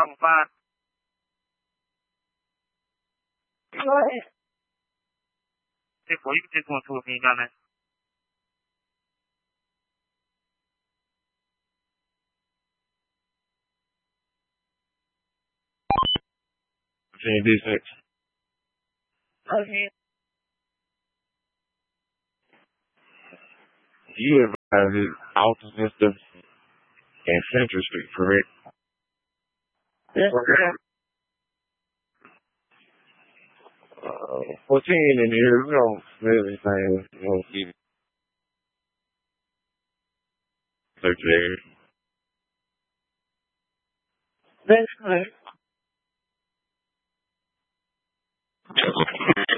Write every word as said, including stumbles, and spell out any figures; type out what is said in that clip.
from far. Go ahead. Take one. You can take one too if you ain't got that. Saying defense. Okay. You advise his Altamista and Central Street, correct? Yeah. Okay. Uh, fourteen in here, we don't really think we don't see search there. That's correct.